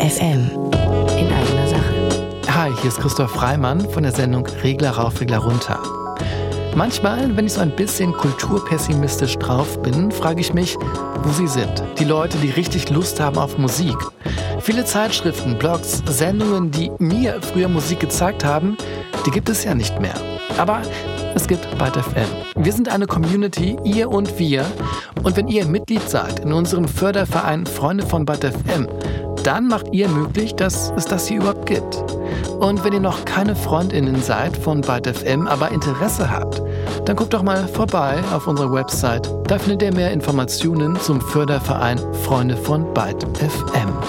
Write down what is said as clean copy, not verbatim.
FM. In eigener Sache. Hi, hier ist Christoph Freimann von der Sendung Regler rauf, Regler runter. Manchmal, wenn ich so ein bisschen kulturpessimistisch drauf bin, frage ich mich, wo sie sind. Die Leute, die richtig Lust haben auf Musik. Viele Zeitschriften, Blogs, Sendungen, die mir früher Musik gezeigt haben, die gibt es ja nicht mehr. Aber es gibt Byte FM. Wir sind eine Community, ihr und wir. Und wenn ihr Mitglied seid in unserem Förderverein Freunde von Byte FM, dann macht ihr möglich, dass es das hier überhaupt gibt. Und wenn ihr noch keine FreundInnen seid von Byte FM, aber Interesse habt, dann guckt doch mal vorbei auf unserer Website. Da findet ihr mehr Informationen zum Förderverein Freunde von Byte FM.